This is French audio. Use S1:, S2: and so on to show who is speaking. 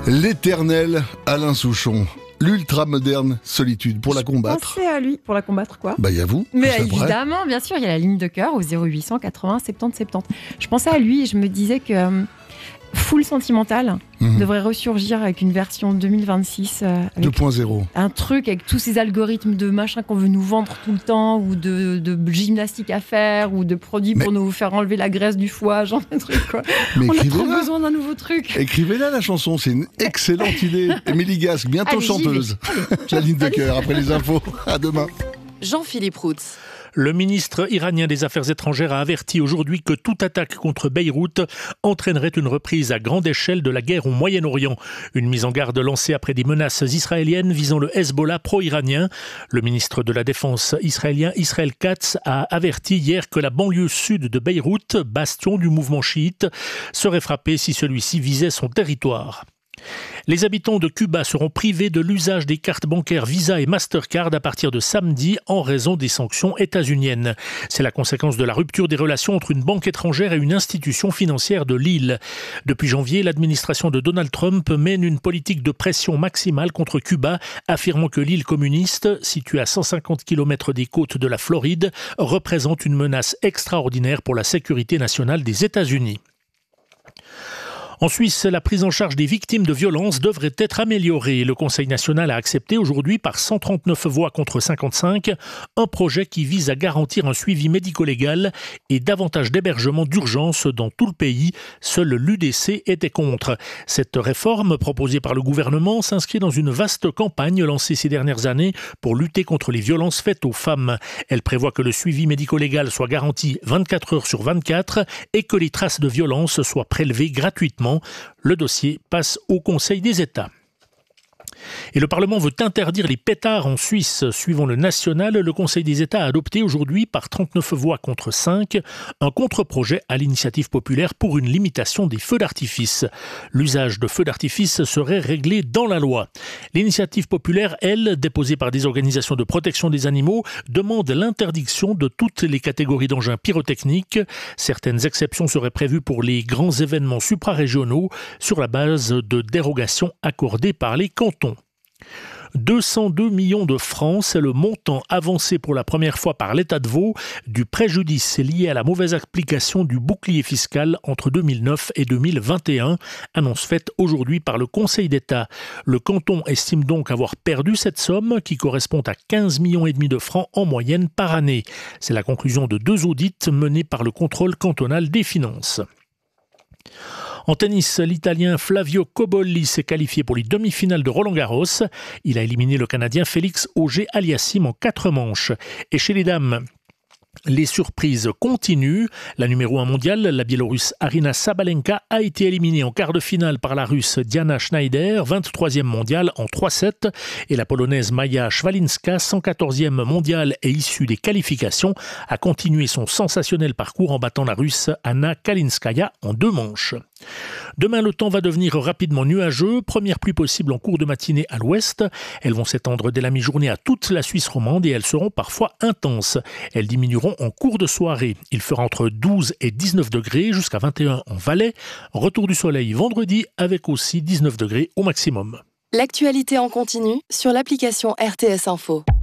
S1: L'éternel Alain Souchon. L'ultra-moderne solitude, pour la combattre.
S2: Pensez à lui. Pour la combattre quoi ?
S1: Bah, il y a vous.
S2: Mais
S1: c'est vrai.
S2: évidemment, bien sûr, il y a la ligne de cœur au 0800 80 70 70. Je pensais à lui et je me disais que Full Sentimental devrait ressurgir avec une version 2026. Avec
S1: 2.0.
S2: un truc avec tous ces algorithmes de machin qu'on veut nous vendre tout le temps, ou de gymnastique à faire, ou de produits pour nous faire enlever la graisse du foie, genre de trucs quoi.
S1: Mais
S2: On a trop
S1: écrivez-la.
S2: besoin d'un nouveau truc.
S1: Écrivez-la la chanson, c'est une excellente idée. Émilie Gasque, bientôt
S2: Allez, j'y vais.
S1: chanteuse. La ligne de cœur, après les infos. À demain.
S3: Jean-Philippe Routz.
S4: Le ministre iranien des Affaires étrangères a averti aujourd'hui que toute attaque contre Beyrouth entraînerait une reprise à grande échelle de la guerre au Moyen-Orient. Une mise en garde lancée après des menaces israéliennes visant le Hezbollah pro-iranien. Le ministre de la Défense israélien Israel Katz a averti hier que la banlieue sud de Beyrouth, bastion du mouvement chiite, serait frappée si celui-ci visait son territoire. Les habitants de Cuba seront privés de l'usage des cartes bancaires Visa et Mastercard à partir de samedi en raison des sanctions états-uniennes. C'est la conséquence de la rupture des relations entre une banque étrangère et une institution financière de l'île. Depuis janvier, l'administration de Donald Trump mène une politique de pression maximale contre Cuba, affirmant que l'île communiste, située à 150 km des côtes de la Floride, représente une menace extraordinaire pour la sécurité nationale des États-Unis. En Suisse, la prise en charge des victimes de violences devrait être améliorée. Le Conseil national a accepté aujourd'hui par 139 voix contre 55 un projet qui vise à garantir un suivi médico-légal et davantage d'hébergements d'urgence dans tout le pays. Seul l'UDC était contre. Cette réforme proposée par le gouvernement s'inscrit dans une vaste campagne lancée ces dernières années pour lutter contre les violences faites aux femmes. Elle prévoit que le suivi médico-légal soit garanti 24 heures sur 24 et que les traces de violences soient prélevées gratuitement. Le dossier passe au Conseil des États. Et le Parlement veut interdire les pétards en Suisse. Suivant le national, le Conseil des États a adopté aujourd'hui par 39 voix contre 5 un contre-projet à l'initiative populaire pour une limitation des feux d'artifice. L'usage de feux d'artifice serait réglé dans la loi. L'initiative populaire, elle, déposée par des organisations de protection des animaux, demande l'interdiction de toutes les catégories d'engins pyrotechniques. Certaines exceptions seraient prévues pour les grands événements suprarégionaux sur la base de dérogations accordées par les cantons. 202 millions de francs, c'est le montant avancé pour la première fois par l'État de Vaud du préjudice lié à la mauvaise application du bouclier fiscal entre 2009 et 2021, annonce faite aujourd'hui par le Conseil d'État. Le canton estime donc avoir perdu cette somme qui correspond à 15,5 millions de francs en moyenne par année. C'est la conclusion de 2 audits menés par le contrôle cantonal des finances. En tennis, l'Italien Flavio Cobolli s'est qualifié pour les demi-finales de Roland-Garros. Il a éliminé le Canadien Félix Auger-Aliassime en 4 manches. Et chez les dames, les surprises continuent. La numéro 1 mondiale, la Biélorusse Aryna Sabalenka, a été éliminée en quart de finale par la Russe Diana Schneider, 23e mondiale en 3-7. Et la Polonaise Maja Szwalinska, 114e mondiale et issue des qualifications, a continué son sensationnel parcours en battant la Russe Anna Kalinskaya en 2 manches. Demain, le temps va devenir rapidement nuageux. Première pluie possible en cours de matinée à l'ouest. Elles vont s'étendre dès la mi-journée à toute la Suisse romande et elles seront parfois intenses. Elles diminueront en cours de soirée. Il fera entre 12 et 19 degrés jusqu'à 21 en Valais. Retour du soleil vendredi avec aussi 19 degrés au maximum.
S3: L'actualité en continu sur l'application RTS Info.